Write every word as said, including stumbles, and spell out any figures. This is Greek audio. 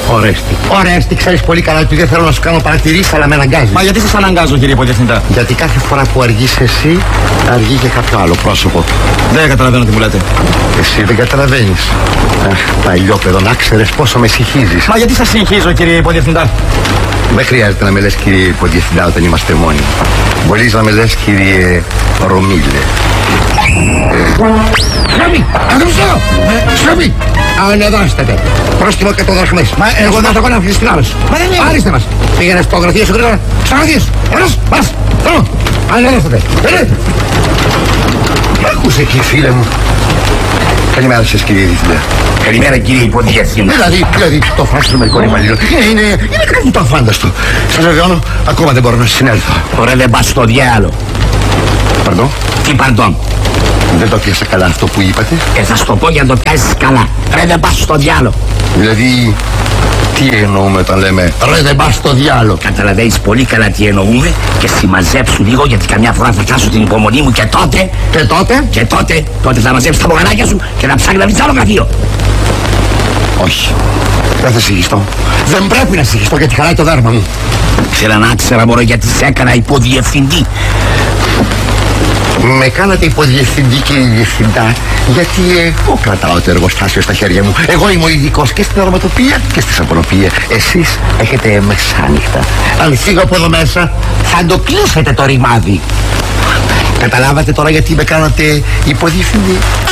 Ορέστη. Ορέστη, ξέρεις πολύ καλά ότι δεν θέλω να σου κάνω παρατηρήσεις, αλλά με αναγκάζεις. Μα γιατί σας αναγκάζω, κύριε Υποδιευθυντά? Γιατί κάθε φορά που αργείς εσύ, αργεί και κάποιο άλλο πρόσωπο. Δεν καταλαβαίνω τι μου λέτε. Εσύ δεν καταλαβαίνεις. Αχ, παλιόπαιδο, να ξέρεις πόσο με συγχύζεις. Μα γιατί σας συγχύζω, κύριε Υποδιευθυντά? Δεν χρειάζεται να με λες, κύριε Υποδιευθυντά, όταν είμαστε μόνοι. Μπορείς να με λες, κύριε Ρωμίλε. Συγγνώμη, αγρουσέω! Συγγνώμη! Ανεδάστε. Πρόστιμο εκατό δραχμές. Μα εγώ δεν θα το κάνω αυτή την άλλη. Μα δεν είναι. Άριστε μας. Πήγαινε στο γραφείο σου γρήγορα. Στα γραφείο σου. Ένας, μας. Θέλω. Ανεδάστε. Έλε. Άκουσε εκεί, φίλε μου. Καλημέρα σας, κύριε Διευθυντά. Καλημέρα, κύριε Υποδιευθυντά. Δηλαδή, δηλαδή, το φράξιμο μερικών υπαλλήλων είναι, είναι, είναι κάτι το αφάνταστο. Σας βεβαιώνω, ακόμα δεν μπορώ να συνέλθω. Ωραία, δεν πας στο διάλο. Παρντών. Τι παρντών? Δεν το πιάσα καλά αυτό που είπατε. Ε, θα σου το πω για να το πιάσεις καλά. Ρε, δεν πας στο διάλο. Δηλαδή, τι εννοούμε όταν λέμε ρε δεν πας στο διάλο? Καταλαβαίνεις πολύ καλά τι εννοούμε και συμμαζέψου λίγο, γιατί καμιά φορά θα χάσω την υπομονή μου και τότε. Και τότε. Και τότε, τότε θα μαζέψεις τα μπογανάκια σου και να ψάχνει να βρεις άλλο γραφείο. Όχι. Δεν θα συγχυστώ. Δεν πρέπει να συγχυστώ γιατί χαλάει το δέρμα μου. Θέλω να ξέρω μωρό γιατί σε έκανα υποδιευθυντή. Με κάνατε υποδιευθυντή, κύριε Διευθυντά, γιατί εγώ κρατάω το εργοστάσιο στα χέρια μου. Εγώ είμαι ο ειδικός και στην οροματοποιία και στη σαπονοποιία. Εσείς έχετε μεσάνυχτα. Αν φύγω από εδώ μέσα, θα το κλείσετε το ρημάδι. Καταλάβατε τώρα γιατί με κάνατε υποδιευθυντή?